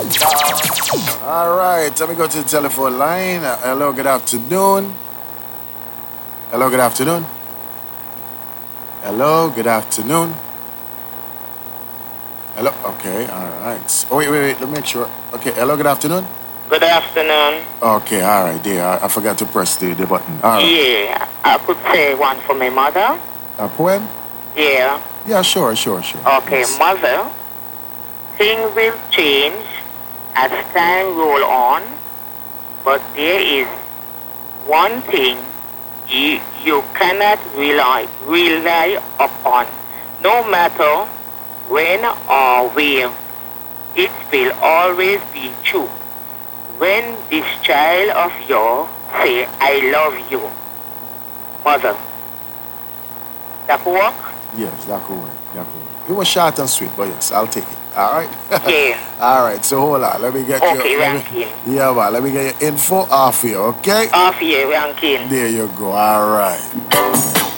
All right, let me go to the telephone line. Hello, good afternoon. Hello, good afternoon. Hello, good afternoon. Hello, okay, all right. Oh, wait, let me make sure. Okay, hello, good afternoon. Good afternoon. Okay, all right, there. I forgot to press the button. All right. Yeah, I could say one for my mother. A poem? Yeah. Yeah, sure. Okay, Yes. mother. Things will change as time roll on, but there is one thing you cannot rely upon. No matter when or where, it will always be true. When this child of yours say, I love you, mother, that could work? Yes, that could work. It was short and sweet, but yes, I'll take it. All right. Yeah. All right. So hold on. Let me get Okay, you. ranking. Yeah, man. Let me get your info off here. Okay. Off here, ranking. There you go. All right.